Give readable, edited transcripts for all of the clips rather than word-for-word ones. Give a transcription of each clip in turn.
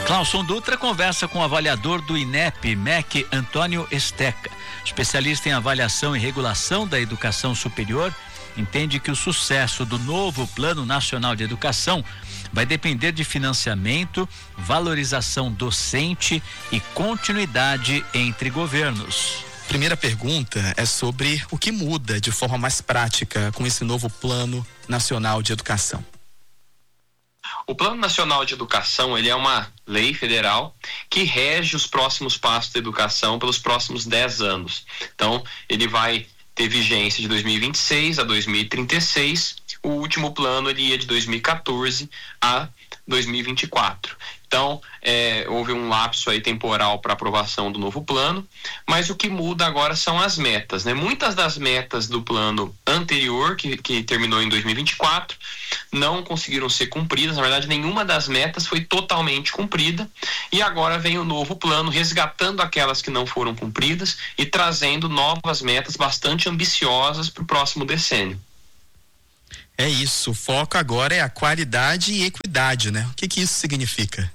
Clauson Dutra conversa com o avaliador do INEP, MEC, Antônio Esteca. Especialista em avaliação e regulação da educação superior, entende que o sucesso do novo Plano Nacional de Educação vai depender de financiamento, valorização docente e continuidade entre governos. Primeira pergunta é sobre o que muda de forma mais prática com esse novo Plano Nacional de Educação. O Plano Nacional de Educação, ele é uma lei federal que rege os próximos passos da educação pelos próximos 10 anos. Então, ele vai ter vigência de 2026 a 2036. O último plano, ele ia de 2014 a 2024. Então, houve um lapso aí temporal para aprovação do novo plano, mas o que muda agora são as metas, né? Muitas das metas do plano anterior, que terminou em 2024, não conseguiram ser cumpridas. Na verdade, nenhuma das metas foi totalmente cumprida, e agora vem o novo plano resgatando aquelas que não foram cumpridas e trazendo novas metas bastante ambiciosas para o próximo decênio. É isso, o foco agora é a qualidade e equidade, né? O que isso significa?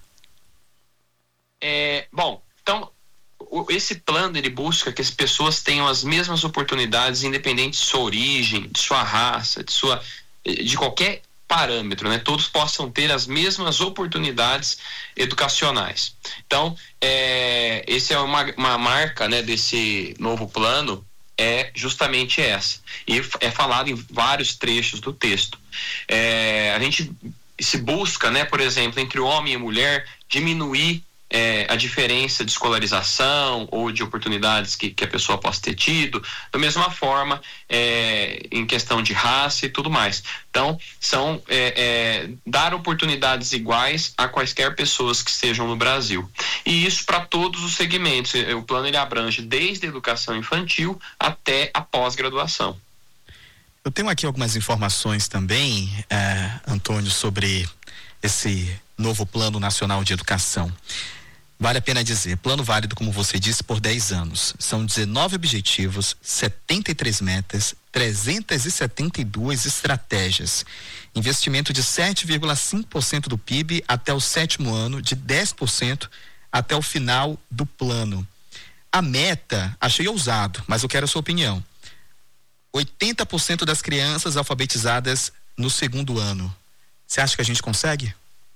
Então, esse plano, ele busca que as pessoas tenham as mesmas oportunidades, independente de sua origem, de sua raça, de qualquer parâmetro, né? Todos possam ter as mesmas oportunidades educacionais. Então, essa é uma marca, né, desse novo plano, é justamente essa. E é falado em vários trechos do texto. A gente se busca, né, por exemplo, entre homem e mulher, diminuir a diferença de escolarização ou de oportunidades que a pessoa possa ter tido, da mesma forma em questão de raça e tudo mais. Então, são dar oportunidades iguais a quaisquer pessoas que estejam no Brasil. E isso para todos os segmentos. O plano, ele abrange desde a educação infantil até a pós-graduação. Eu tenho aqui algumas informações também, Antônio, sobre esse novo Plano Nacional de Educação. Vale a pena dizer, plano válido, como você disse, por 10 anos. São 19 objetivos, 73 metas, 372 estratégias. Investimento de 7,5% do PIB até o 7º ano, de 10% até o final do plano. A meta, achei ousado, mas eu quero a sua opinião. 80% das crianças alfabetizadas no 2º ano. Você acha que a gente consegue?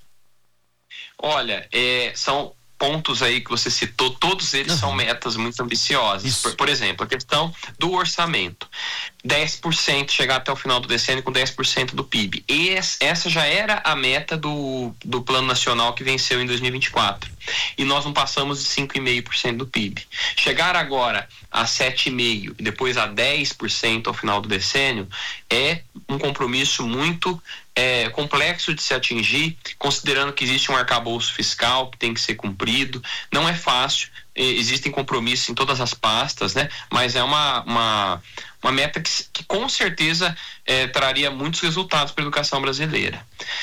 Olha, são pontos aí que você citou, todos eles são metas muito ambiciosas. Por exemplo, a questão do orçamento. 10%, chegar até o final do decênio com 10% do PIB. E essa já era a meta do Plano Nacional que venceu em 2024. E nós não passamos de 5,5% do PIB. Chegar agora a 7,5% e depois a 10% ao final do decênio é um compromisso muito complexo de se atingir, considerando que existe um arcabouço fiscal que tem que ser cumprido. Não é fácil, existem compromissos em todas as pastas, né? Mas é uma meta que com certeza traria muitos resultados para a educação brasileira.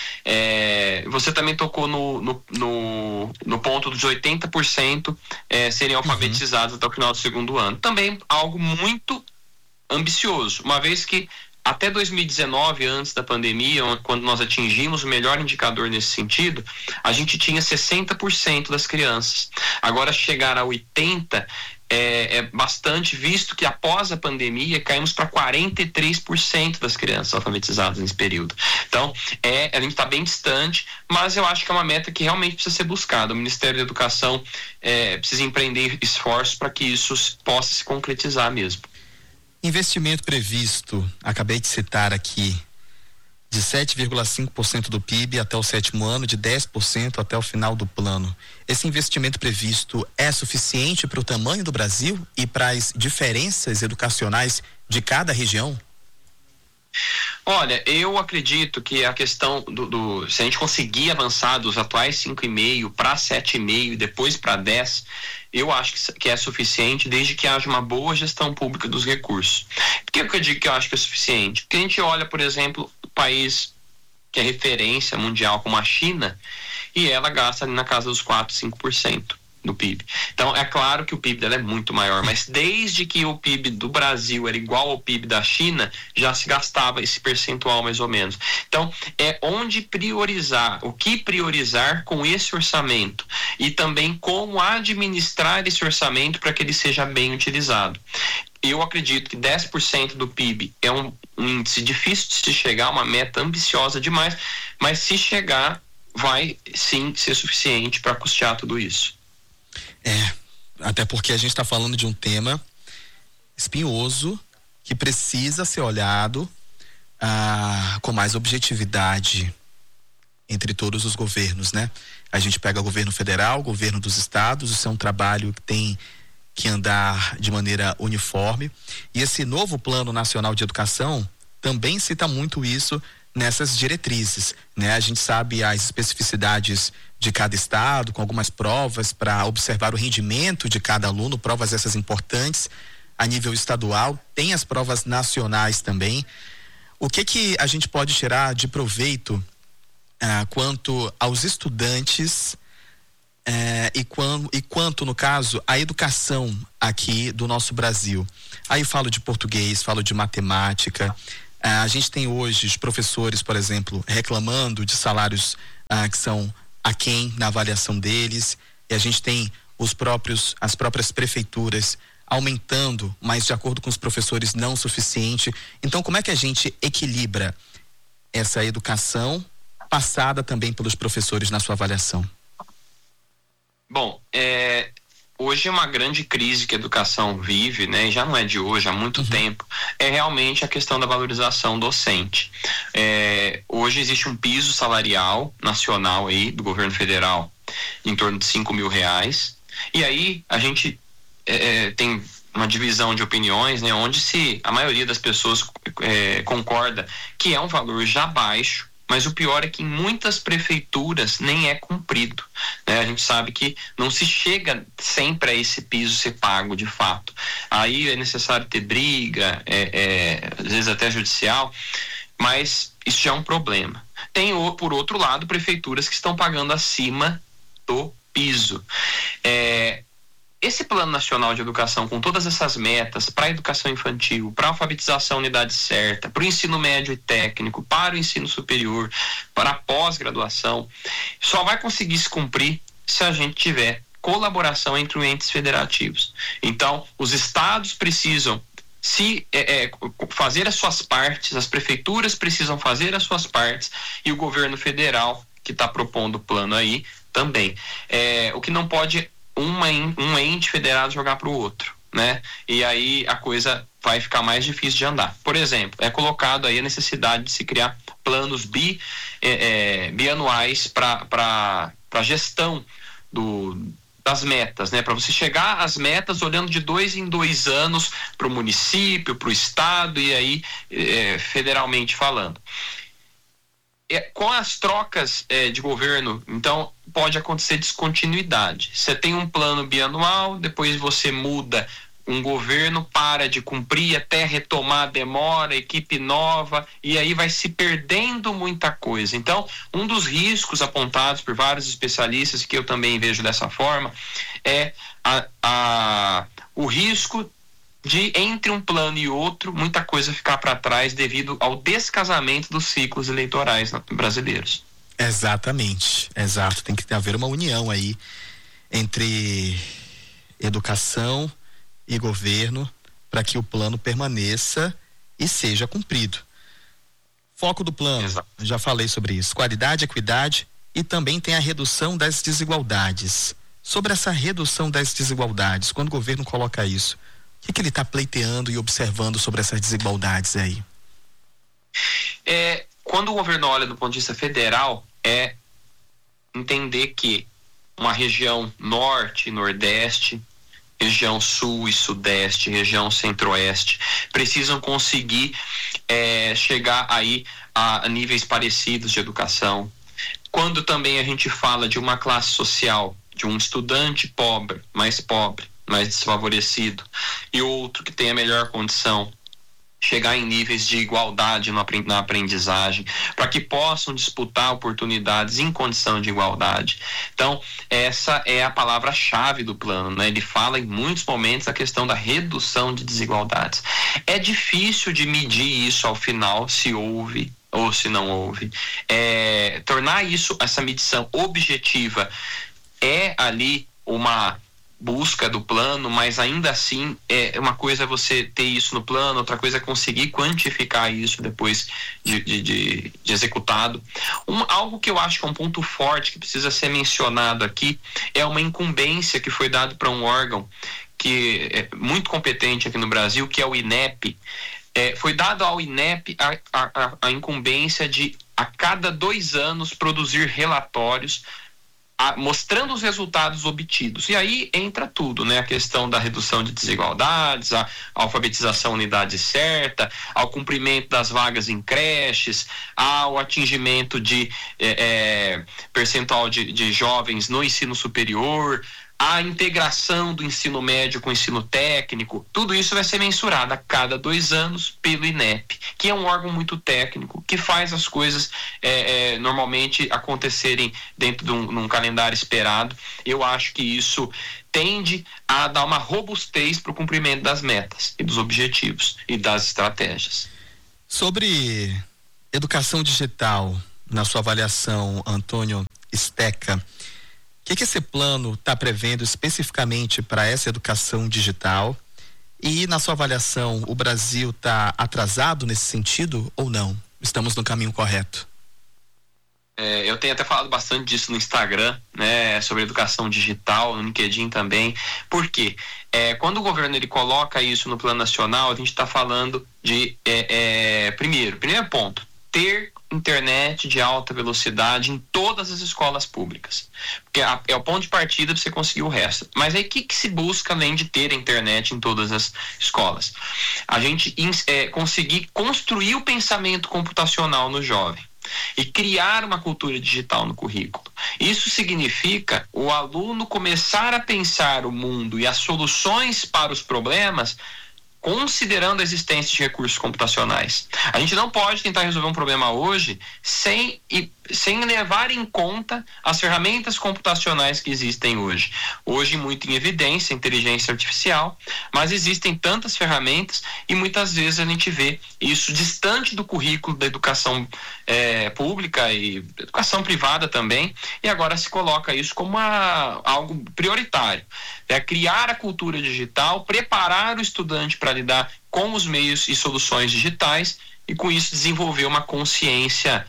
Você também tocou no ponto dos 80% serem alfabetizados até o final do 2º ano. Também algo muito ambicioso, uma vez que até 2019, antes da pandemia, quando nós atingimos o melhor indicador nesse sentido, a gente tinha 60% das crianças. Agora, chegar a 80% é bastante, visto que após a pandemia caímos para 43% das crianças alfabetizadas nesse período. Então, a gente está bem distante, mas eu acho que é uma meta que realmente precisa ser buscada. O Ministério da Educação precisa empreender esforços para que isso possa se concretizar mesmo. Investimento previsto, acabei de citar aqui, de 7,5% do PIB até o 7º ano, de 10% até o final do plano. Esse investimento previsto é suficiente para o tamanho do Brasil e para as diferenças educacionais de cada região? Olha, eu acredito que a questão se a gente conseguir avançar dos atuais 5,5 para 7,5 e depois para 10, eu acho que é suficiente, desde que haja uma boa gestão pública dos recursos. Por que eu digo que eu acho que é suficiente? Porque a gente olha, por exemplo, o país que é referência mundial como a China, e ela gasta ali na casa dos 4, 5%. do PIB. Então, é claro que o PIB dela é muito maior, mas desde que o PIB do Brasil era igual ao PIB da China, já se gastava esse percentual mais ou menos. Então, é onde priorizar, o que priorizar com esse orçamento e também como administrar esse orçamento para que ele seja bem utilizado. Eu acredito que 10% do PIB é um índice difícil de se chegar, uma meta ambiciosa demais, mas se chegar, vai sim ser suficiente para custear tudo isso. Até porque a gente está falando de um tema espinhoso que precisa ser olhado com mais objetividade entre todos os governos, né? A gente pega o governo federal, o governo dos estados, isso é um trabalho que tem que andar de maneira uniforme, e esse novo Plano Nacional de Educação também cita muito isso nessas diretrizes, né? A gente sabe as especificidades de cada estado, com algumas provas para observar o rendimento de cada aluno, provas essas importantes a nível estadual, tem as provas nacionais também. O que a gente pode tirar de proveito quanto aos estudantes e quanto, no caso, a educação aqui do nosso Brasil? Aí falo de português, falo de matemática. A gente tem hoje os professores, por exemplo, reclamando de salários que são aquém na avaliação deles, e a gente tem as próprias prefeituras aumentando, mas de acordo com os professores não o suficiente. Então, como é que a gente equilibra essa educação passada também pelos professores na sua avaliação? Bom, hoje é uma grande crise que a educação vive, né? Já não é de hoje, há muito tempo. É realmente a questão da valorização docente. Hoje existe um piso salarial nacional aí do governo federal em torno de R$5.000. E aí a gente tem uma divisão de opiniões, né? Onde a maioria das pessoas concorda que é um valor já baixo. Mas o pior é que em muitas prefeituras nem é cumprido, né? A gente sabe que não se chega sempre a esse piso ser pago de fato. Aí é necessário ter briga, às vezes até judicial, mas isso já é um problema. Tem, por outro lado, prefeituras que estão pagando acima do piso. Esse Plano Nacional de Educação, com todas essas metas para a educação infantil, para a alfabetização na idade certa, para o ensino médio e técnico, para o ensino superior, para a pós-graduação, só vai conseguir se cumprir se a gente tiver colaboração entre os entes federativos. Então, os estados precisam fazer as suas partes, as prefeituras precisam fazer as suas partes, e o governo federal, que está propondo o plano aí, também. O que não pode um ente federado jogar para o outro, né? E aí a coisa vai ficar mais difícil de andar. Por exemplo, é colocado aí a necessidade de se criar planos bianuais para gestão das metas, né? Para você chegar às metas olhando de 2 em 2 anos para o município, para o estado e aí federalmente falando. Com as trocas de governo, então pode acontecer descontinuidade. Você tem um plano bianual, depois você muda um governo, para de cumprir, até retomar demora, equipe nova, e aí vai se perdendo muita coisa. Então, um dos riscos apontados por vários especialistas, que eu também vejo dessa forma, é o risco de, entre um plano e outro, muita coisa ficar para trás devido ao descasamento dos ciclos eleitorais brasileiros. Exatamente, exato. Tem que haver uma união aí entre educação e governo para que o plano permaneça e seja cumprido. Foco do plano, exato. Já falei sobre isso, qualidade, equidade, e também tem a redução das desigualdades. Sobre essa redução das desigualdades, quando o governo coloca isso, o que ele está pleiteando e observando sobre essas desigualdades aí? Quando o governo olha do ponto de vista federal, é entender que uma região norte e nordeste, região sul e sudeste, região centro-oeste, precisam conseguir chegar aí a níveis parecidos de educação. Quando também a gente fala de uma classe social, de um estudante pobre, mais desfavorecido, e outro que tem a melhor condição, chegar em níveis de igualdade na aprendizagem, para que possam disputar oportunidades em condição de igualdade. Então, essa é a palavra-chave do plano, né? Ele fala em muitos momentos a questão da redução de desigualdades. É difícil de medir isso ao final, se houve ou se não houve. Tornar essa medição objetiva é ali uma busca do plano, mas ainda assim uma coisa é você ter isso no plano, outra coisa é conseguir quantificar isso depois de executado. Algo que eu acho que é um ponto forte que precisa ser mencionado aqui é uma incumbência que foi dado para um órgão que é muito competente aqui no Brasil, que é o INEP. Foi dado ao INEP a incumbência de, a cada 2 anos, produzir relatórios mostrando os resultados obtidos. E aí entra tudo, né? A questão da redução de desigualdades, a alfabetização unidade certa, ao cumprimento das vagas em creches, ao atingimento de percentual de jovens no ensino superior, a integração do ensino médio com o ensino técnico. Tudo isso vai ser mensurado a cada 2 anos pelo INEP, que é um órgão muito técnico, que faz as coisas normalmente acontecerem dentro de um calendário esperado. Eu acho que isso tende a dar uma robustez para o cumprimento das metas e dos objetivos e das estratégias. Sobre educação digital, na sua avaliação, Antônio Stecca, o que esse plano está prevendo especificamente para essa educação digital? E, na sua avaliação, o Brasil está atrasado nesse sentido ou não? Estamos no caminho correto? Eu tenho até falado bastante disso no Instagram, né, sobre educação digital, no LinkedIn também. Por quê? Quando o governo ele coloca isso no plano nacional, a gente está falando de, primeiro ponto, ter internet de alta velocidade em todas as escolas públicas, porque é o ponto de partida para você conseguir o resto. Mas aí o que se busca além de ter internet em todas as escolas? A gente conseguir construir o pensamento computacional no jovem e criar uma cultura digital no currículo. Isso significa o aluno começar a pensar o mundo e as soluções para os problemas considerando a existência de recursos computacionais. A gente não pode tentar resolver um problema hoje sem levar em conta as ferramentas computacionais que existem hoje. Hoje, muito em evidência, inteligência artificial, mas existem tantas ferramentas e muitas vezes a gente vê isso distante do currículo da educação pública e educação privada também, e agora se coloca isso como algo prioritário. Criar a cultura digital, preparar o estudante para lidar com os meios e soluções digitais e com isso desenvolver uma consciência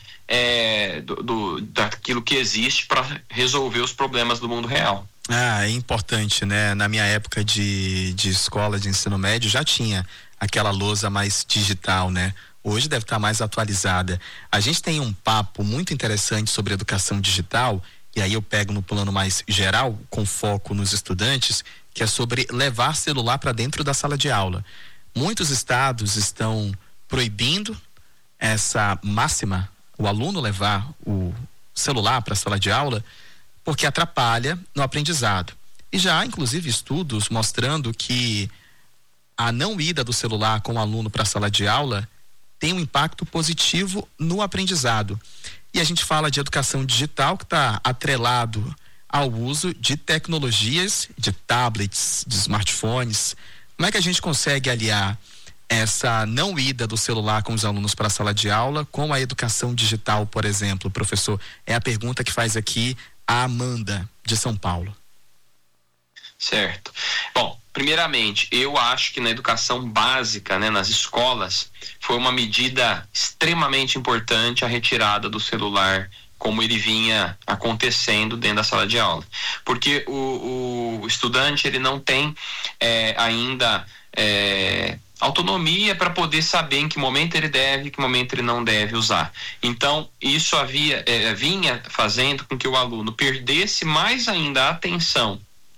daquilo que existe para resolver os problemas do mundo real. É importante, né? Na minha época de escola de ensino médio já tinha aquela lousa mais digital, né? Hoje deve estar mais atualizada. A gente tem um papo muito interessante sobre educação digital, e aí eu pego no plano mais geral, com foco nos estudantes, que é sobre levar celular para dentro da sala de aula. Muitos estados estão proibindo essa máxima, o aluno levar o celular para a sala de aula, porque atrapalha no aprendizado. E já há, inclusive, estudos mostrando que a não ida do celular com o aluno para a sala de aula tem um impacto positivo no aprendizado. E a gente fala de educação digital que está atrelado ao uso de tecnologias, de tablets, de smartphones. Como é que a gente consegue aliar essa não ida do celular com os alunos para a sala de aula com a educação digital, por exemplo, professor? É a pergunta que faz aqui a Amanda, de São Paulo. Certo. Bom, primeiramente, eu acho que na educação básica, né, nas escolas, foi uma medida extremamente importante a retirada do celular, como ele vinha acontecendo dentro da sala de aula. Porque o estudante, ele não tem ainda autonomia para poder saber em que momento ele deve, em que momento ele não deve usar. Então, isso vinha fazendo com que o aluno perdesse mais ainda a atenção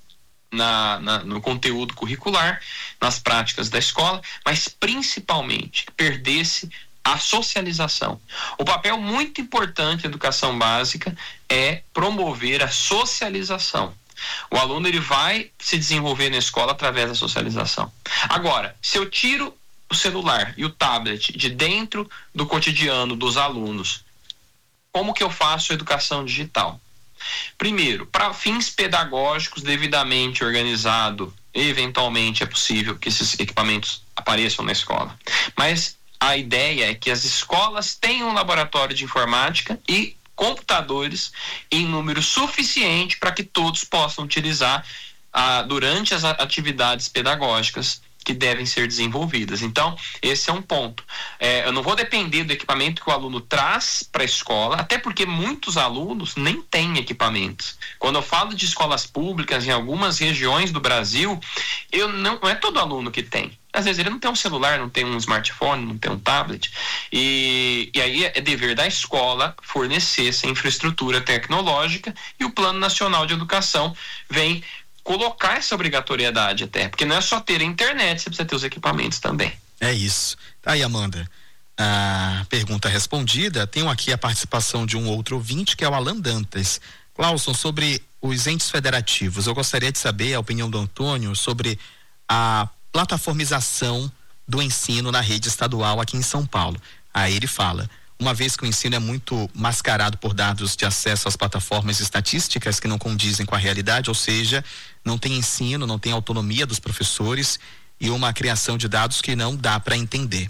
no conteúdo curricular, nas práticas da escola, mas principalmente perdesse a socialização. O papel muito importante da educação básica é promover a socialização. O aluno ele vai se desenvolver na escola através da socialização. Agora, se eu tiro o celular e o tablet de dentro do cotidiano dos alunos, como que eu faço educação digital? Primeiro, para fins pedagógicos devidamente organizado, eventualmente é possível que esses equipamentos apareçam na escola. Mas a ideia é que as escolas tenham um laboratório de informática e computadores em número suficiente para que todos possam utilizar durante as atividades pedagógicas que devem ser desenvolvidas. Então, esse é um ponto. Eu não vou depender do equipamento que o aluno traz para a escola, até porque muitos alunos nem têm equipamentos. Quando eu falo de escolas públicas em algumas regiões do Brasil, não é todo aluno que tem. Às vezes ele não tem um celular, não tem um smartphone, não tem um tablet. E aí é dever da escola fornecer essa infraestrutura tecnológica, e o Plano Nacional de Educação vem colocar essa obrigatoriedade até, porque não é só ter a internet, você precisa ter os equipamentos também. É isso. Tá aí, Amanda. A pergunta respondida. Tenho aqui a participação de um outro ouvinte, que é o Alan Dantas. Clauson, sobre os entes federativos, eu gostaria de saber a opinião do Antônio sobre a plataformização do ensino na rede estadual aqui em São Paulo. Aí ele fala: uma vez que o ensino é muito mascarado por dados de acesso às plataformas estatísticas que não condizem com a realidade, ou seja, não tem ensino, não tem autonomia dos professores e uma criação de dados que não dá para entender.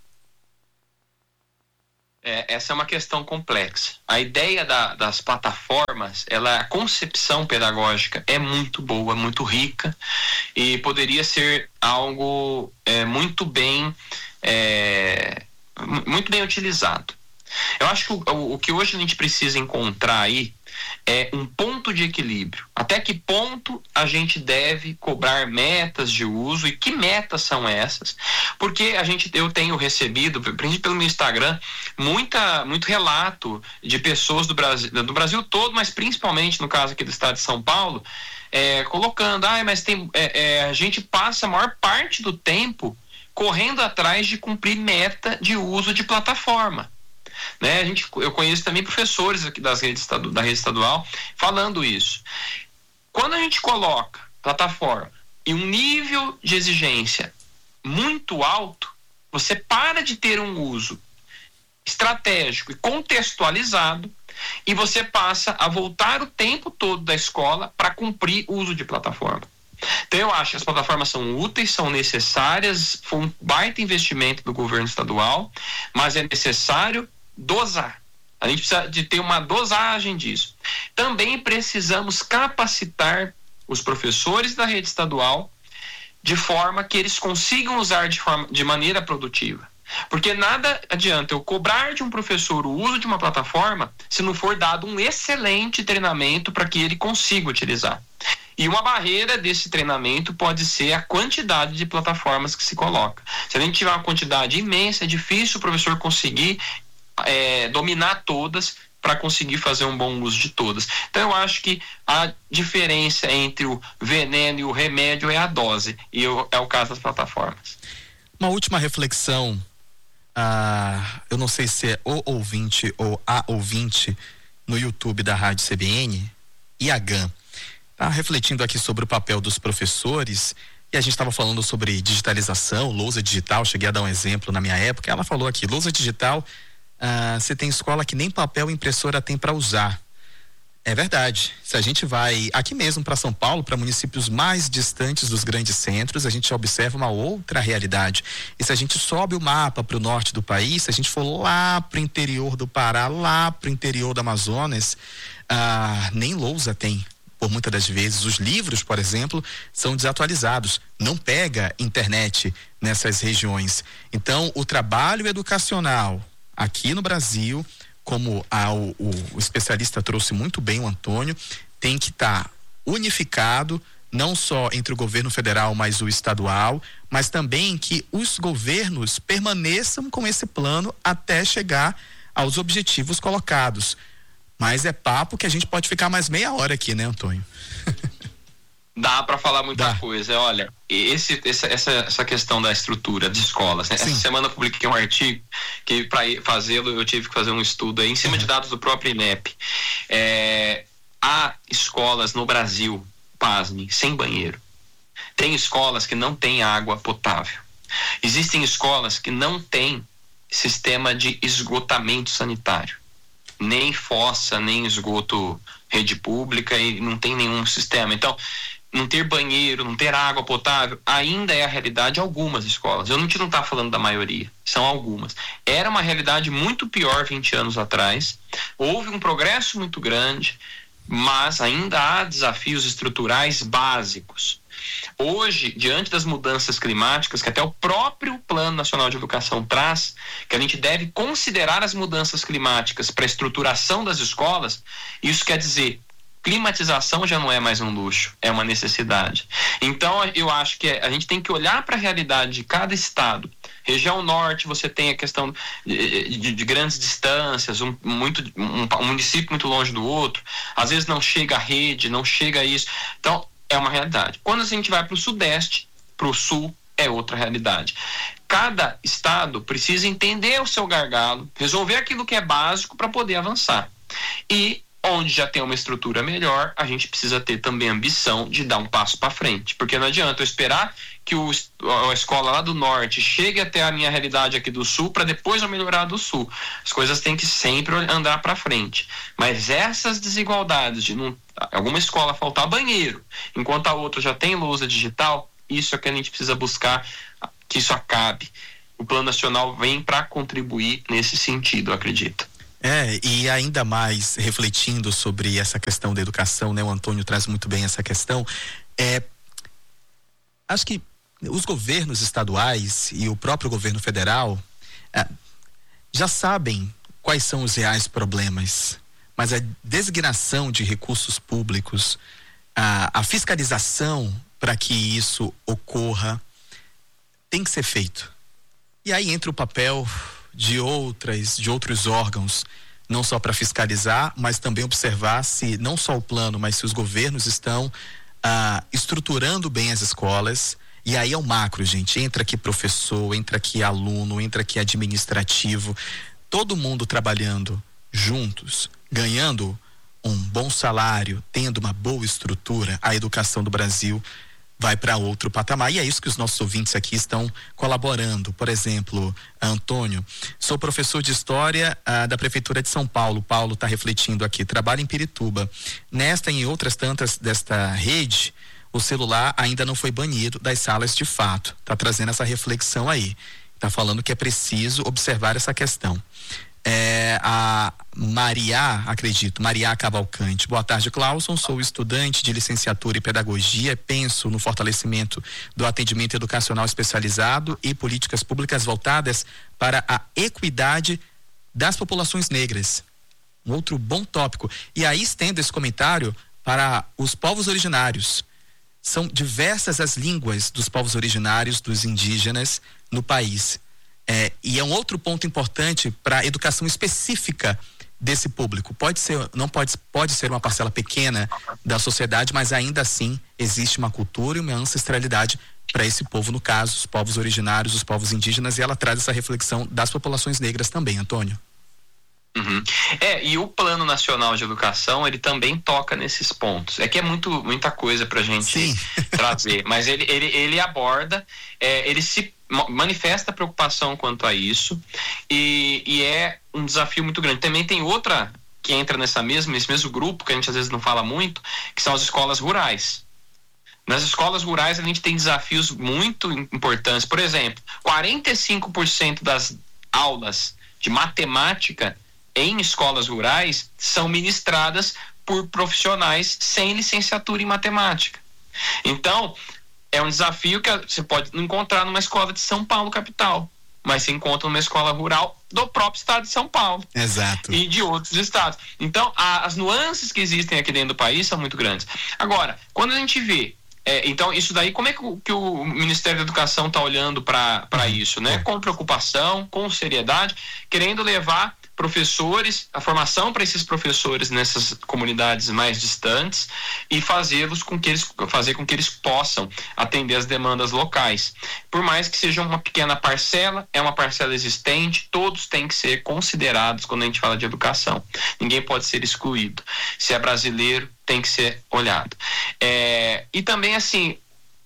Essa é uma questão complexa. A ideia das plataformas, a concepção pedagógica é muito boa, muito rica, e poderia ser algo muito bem utilizado. Eu acho que o que hoje a gente precisa encontrar aí é um ponto de equilíbrio. Até que ponto a gente deve cobrar metas de uso, e que metas são essas? Porque eu tenho recebido, principalmente pelo meu Instagram, muito relato de pessoas do Brasil todo, mas principalmente no caso aqui do estado de São Paulo, colocando, mas a gente passa a maior parte do tempo correndo atrás de cumprir meta de uso de plataforma. Né? Eu conheço também professores aqui da rede estadual falando isso. Quando a gente coloca plataforma em um nível de exigência muito alto, você para de ter um uso estratégico e contextualizado, e você passa a voltar o tempo todo da escola para cumprir o uso de plataforma. Então eu acho que as plataformas são úteis, são necessárias, foi um baita investimento do governo estadual, mas é necessário dosar. A gente precisa de ter uma dosagem disso. Também precisamos capacitar os professores da rede estadual de forma que eles consigam usar de maneira produtiva. Porque nada adianta eu cobrar de um professor o uso de uma plataforma se não for dado um excelente treinamento para que ele consiga utilizar. E uma barreira desse treinamento pode ser a quantidade de plataformas que se coloca. Se a gente tiver uma quantidade imensa, é difícil o professor conseguir dominar todas para conseguir fazer um bom uso de todas. Então eu acho que a diferença entre o veneno e o remédio é a dose, e é o caso das plataformas. Uma última reflexão, eu não sei se é o ouvinte ou a ouvinte no YouTube da Rádio CBN, Iagan, tá refletindo aqui sobre o papel dos professores, e a gente estava falando sobre digitalização, lousa digital. Cheguei a dar um exemplo na minha época. Ela falou aqui: lousa digital, você tem escola que nem papel e impressora tem para usar. É verdade. Se a gente vai aqui mesmo para São Paulo, para municípios mais distantes dos grandes centros, a gente observa uma outra realidade. E se a gente sobe o mapa para o norte do país, se a gente for lá para o interior do Pará, lá para o interior do Amazonas, nem lousa tem. Por muitas das vezes, os livros, por exemplo, são desatualizados. Não pega internet nessas regiões. Então, o trabalho educacional aqui no Brasil, como o especialista trouxe muito bem, o Antônio, tem que estar unificado, não só entre o governo federal, mas o estadual, mas também que os governos permaneçam com esse plano até chegar aos objetivos colocados. Mas é papo que a gente pode ficar mais meia hora aqui, né, Antônio? Dá para falar muita coisa. Olha, essa questão da estrutura de escolas, né? Essa semana eu publiquei um artigo que, para fazê-lo, eu tive que fazer um estudo aí em cima de dados do próprio INEP. Há escolas no Brasil, pasmem, sem banheiro. Tem escolas que não têm água potável. Existem escolas que não têm sistema de esgotamento sanitário, nem fossa, nem esgoto rede pública, e não tem nenhum sistema. Então, não ter banheiro, não ter água potável, ainda é a realidade de algumas escolas. A gente não está falando da maioria, são algumas. Era uma realidade muito pior 20 anos atrás, houve um progresso muito grande, mas ainda há desafios estruturais básicos. Hoje, diante das mudanças climáticas, que até o próprio Plano Nacional de Educação traz, que a gente deve considerar as mudanças climáticas para a estruturação das escolas, isso quer dizer, climatização já não é mais um luxo, é uma necessidade. Então, eu acho que a gente tem que olhar para a realidade de cada estado. Região Norte, você tem a questão de grandes distâncias, um município muito longe do outro, às vezes não chega a rede, não chega a isso. Então, é uma realidade. Quando a gente vai para o Sudeste, para o Sul, é outra realidade. Cada estado precisa entender o seu gargalo, resolver aquilo que é básico para poder avançar. E onde já tem uma estrutura melhor, a gente precisa ter também ambição de dar um passo para frente, porque não adianta eu esperar que a escola lá do norte chegue até a minha realidade aqui do sul para depois eu melhorar do sul. As coisas têm que sempre andar para frente, mas essas desigualdades de alguma escola faltar banheiro, enquanto a outra já tem lousa digital, isso é que a gente precisa buscar que isso acabe. O Plano Nacional vem para contribuir nesse sentido, eu acredito. E ainda mais refletindo sobre essa questão da educação, né? O Antônio traz muito bem essa questão. Acho que os governos estaduais e o próprio governo federal já sabem quais são os reais problemas, mas a designação de recursos públicos, a fiscalização para que isso ocorra, tem que ser feito. E aí entra o papel de outros órgãos, não só para fiscalizar, mas também observar se não só o plano, mas se os governos estão estruturando bem as escolas. E aí é o macro, gente. Entra aqui professor, entra aqui aluno, entra aqui administrativo, todo mundo trabalhando juntos, ganhando um bom salário, tendo uma boa estrutura, a educação do Brasil vai para outro patamar. E é isso que os nossos ouvintes aqui estão colaborando. Por exemplo, Antônio, sou professor de História da Prefeitura de São Paulo. Paulo está refletindo aqui, trabalho em Pirituba. Nesta e em outras tantas desta rede, o celular ainda não foi banido das salas de fato. Está trazendo essa reflexão aí. Está falando que é preciso observar essa questão. A Maria Cavalcante. Boa tarde, Clauson. Sou estudante de licenciatura em pedagogia. Penso no fortalecimento do atendimento educacional especializado e políticas públicas voltadas para a equidade das populações negras. Um outro bom tópico. E aí estendo esse comentário para os povos originários. São diversas as línguas dos povos originários, dos indígenas no país. E é um outro ponto importante para a educação específica desse público. Pode ser uma parcela pequena da sociedade, mas ainda assim existe uma cultura e uma ancestralidade para esse povo, no caso, os povos originários, os povos indígenas, e ela traz essa reflexão das populações negras também, Antônio. Uhum. E o Plano Nacional de Educação, ele também toca nesses pontos. É que é muita coisa pra gente trazer, mas ele aborda, ele se manifesta preocupação quanto a isso, e é um desafio muito grande. Também tem outra que entra nesse mesmo grupo, que a gente às vezes não fala muito, que são as escolas rurais. Nas escolas rurais a gente tem desafios muito importantes. Por exemplo, 45% das aulas de matemática em escolas rurais são ministradas por profissionais sem licenciatura em matemática. Então, é um desafio que você pode não encontrar numa escola de São Paulo, capital, mas se encontra numa escola rural do próprio estado de São Paulo. Exato. E de outros estados. Então, as nuances que existem aqui dentro do país são muito grandes. Agora, quando a gente vê então, isso daí, como é que o Ministério da Educação está olhando para isso, né? Com preocupação, com seriedade, querendo levar professores, a formação para esses professores nessas comunidades mais distantes e fazer com que eles possam atender as demandas locais. Por mais que seja uma pequena parcela, é uma parcela existente, todos têm que ser considerados quando a gente fala de educação. Ninguém pode ser excluído. Se é brasileiro, tem que ser olhado. E também, assim,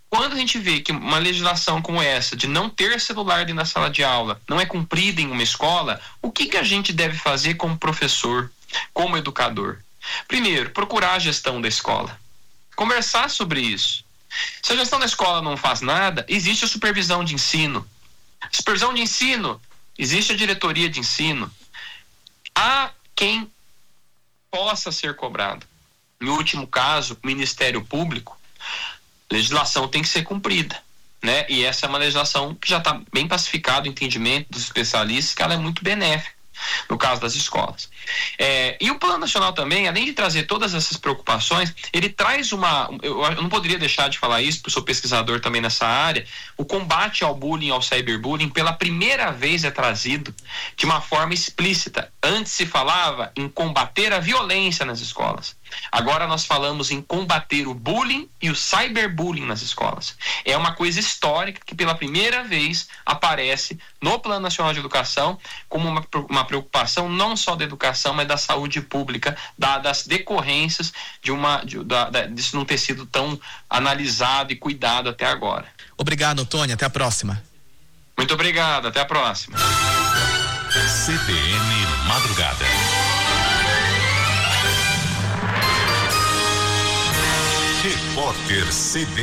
Quando a gente vê que uma legislação como essa, de não ter celular dentro da sala de aula, não é cumprida em uma escola, o que a gente deve fazer como professor, como educador? Primeiro, procurar a gestão da escola. Conversar sobre isso. Se a gestão da escola não faz nada, existe a supervisão de ensino. Supervisão de ensino, existe a diretoria de ensino. Há quem possa ser cobrado. No último caso, o Ministério Público, legislação tem que ser cumprida, né? E essa é uma legislação que já está bem pacificado o entendimento dos especialistas, que ela é muito benéfica no caso das escolas. E o Plano Nacional também, além de trazer todas essas preocupações, ele traz eu não poderia deixar de falar isso, porque eu sou pesquisador também nessa área, o combate ao bullying, ao cyberbullying, pela primeira vez é trazido de uma forma explícita. Antes se falava em combater a violência nas escolas. Agora nós falamos em combater o bullying e o cyberbullying nas escolas. É uma coisa histórica que pela primeira vez aparece no Plano Nacional de Educação como uma preocupação não só da educação, mas da saúde pública, das decorrências disso não ter sido tão analisado e cuidado até agora. Obrigado, Antônio. Até a próxima. Muito obrigado. Até a próxima. CBN Madrugada. Repórter CBN.